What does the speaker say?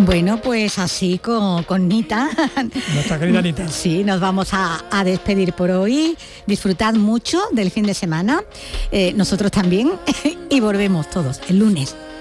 Bueno, pues así con Nita. Nuestra querida Nita. Sí, nos vamos a despedir por hoy. Disfrutad mucho del fin de semana. Nosotros también. Y volvemos todos el lunes.